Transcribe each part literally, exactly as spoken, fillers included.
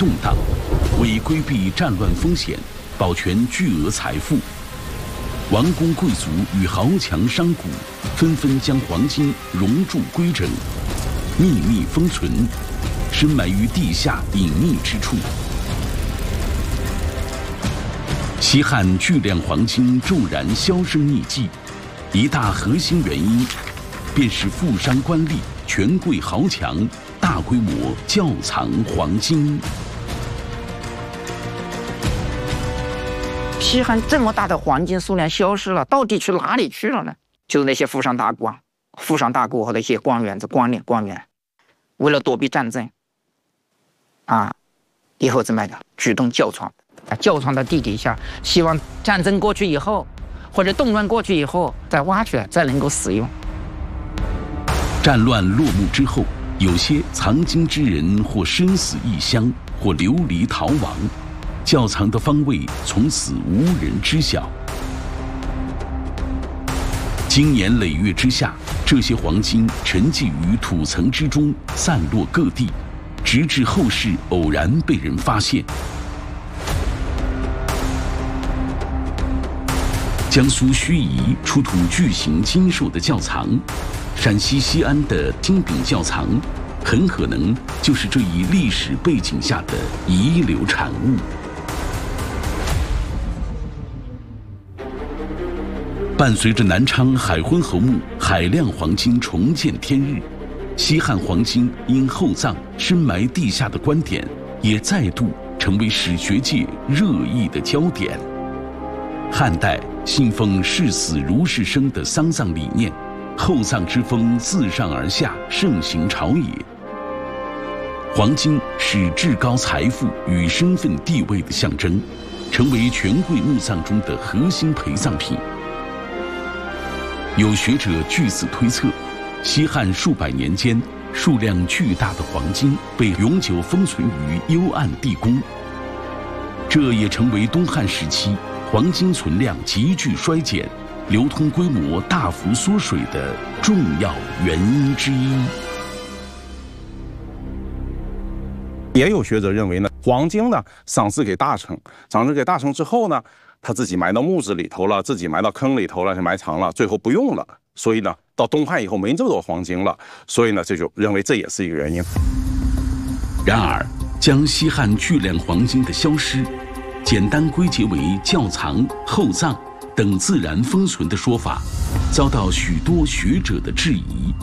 动荡，为规避战乱风险，保全巨额财富，王公贵族与豪强商贾纷纷将黄金熔铸规整，秘密封存，深埋于地下隐秘之处。西汉巨量黄金骤然销声匿迹，一大核心原因，便是富商官吏、权贵豪强大规模窖藏黄金。 西汉这么大的黄金数量消失了，到底去哪里去了呢？就是那些富商大贾、富商大贾和那些官员、这官吏、官员，为了躲避战争，啊，以后怎么样的举动窖藏，窖藏到地底下，希望战争过去以后，或者动乱过去以后再挖出来，再能够使用。 战乱落幕之后，有些藏金之人或身死异乡，或流离逃亡，窖藏的方位从此无人知晓。经年累月之下，这些黄金沉寂于土层之中，散落各地，直至后世偶然被人发现。江苏盱眙出土巨型金兽的窖藏，陕西西安的金饼窖藏，很可能就是这一历史背景下的遗留产物。伴随着南昌海昏侯墓海量黄金重见天日，西汉黄金因厚葬深埋地下的观点，也再度成为史学界热议的焦点。汉代信奉视死如是生的丧葬理念，厚葬之风自上而下盛行朝野。黄金是至高财富与身份地位的象征，成为权贵墓葬中的核心陪葬品。有学者据此推测，西汉数百年间，数量巨大的黄金被永久封存于幽暗地宫，这也成为东汉时期黄金存量急剧衰减、流通规模大幅缩水的重要原因之一。 也有学者认为呢，黄金呢赏赐给大臣，赏赐给大臣之后呢，他自己埋到墓子里头了，自己埋到坑里头了，就埋藏了，最后不用了，所以呢，到东汉以后没这么多黄金了，所以呢，这就认为这也是一个原因。 然而，将西汉巨量黄金的消失，简单归结为窖藏、厚葬等自然封存的说法，遭到许多学者的质疑。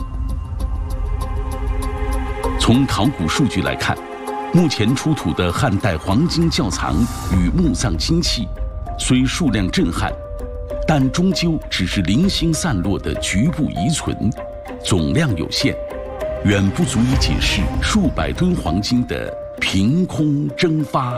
从考古数据来看，目前出土的汉代黄金窖藏与墓葬金器，虽数量震撼，但终究只是零星散落的局部遗存，总量有限，远不足以解释数百吨黄金的凭空蒸发。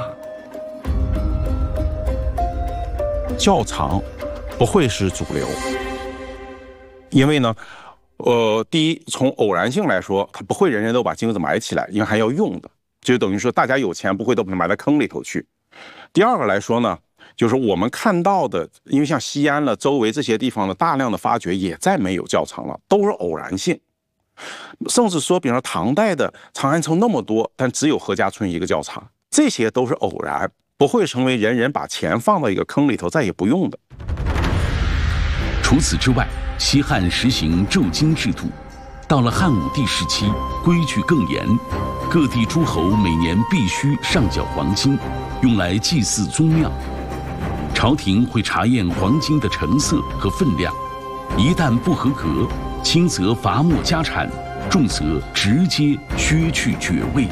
窖藏不会是主流，因为呢，呃，第一，从偶然性来说，它不会人人都把金子埋起来，因为还要用的，就等于说大家有钱不会都埋在坑里头去。第二个来说呢，就是我们看到的，因为像西安了周围这些地方的大量的发掘也再没有窖藏了，都是偶然性。甚至说，比如说唐代的长安城那么多，但只有何家村一个窖藏，这些都是偶然，不会成为人人把钱放到一个坑里头再也不用的。 除此之外，西汉实行胄金制度，到了汉武帝时期，规矩更严，各地诸侯每年必须上缴黄金，用来祭祀宗庙。朝廷会查验黄金的成色和分量，一旦不合格，轻则罚没家产，重则直接削去爵位。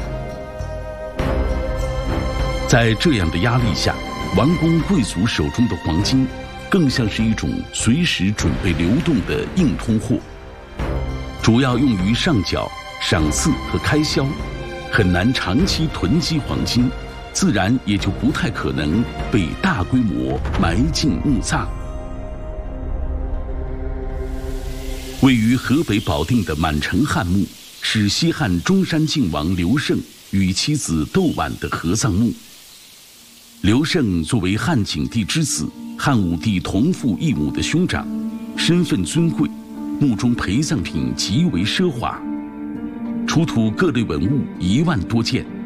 在这样的压力下，王公贵族手中的黄金更像是一种随时准备流动的硬通货，主要用于上缴、赏赐和开销，很难长期囤积黄金，自然也就不太可能被大规模埋进墓葬。位于河北保定的满城汉墓，是西汉中山靖王刘胜与妻子窦婉的合葬墓。刘胜作为汉景帝之子，汉武帝同父异母的兄长，身份尊贵，墓中陪葬品极为奢华，出土各类文物一万多件，